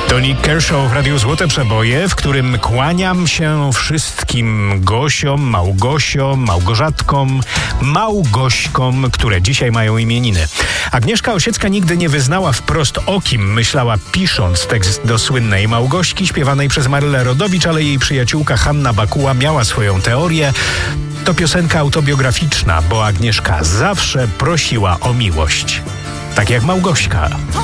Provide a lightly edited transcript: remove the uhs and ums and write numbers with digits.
Tony Kershaw w Radiu Złote Przeboje, w którym kłaniam się wszystkim Gosiom, Małgosiom, Małgorzatkom, Małgośkom, które dzisiaj mają imieniny. Agnieszka Osiecka nigdy nie wyznała wprost, o kim myślała, pisząc tekst do słynnej Małgośki śpiewanej przez Marylę Rodowicz, ale jej przyjaciółka Hanna Bakuła miała swoją teorię. To piosenka autobiograficzna, bo Agnieszka zawsze prosiła o miłość. Tak jak Małgośka.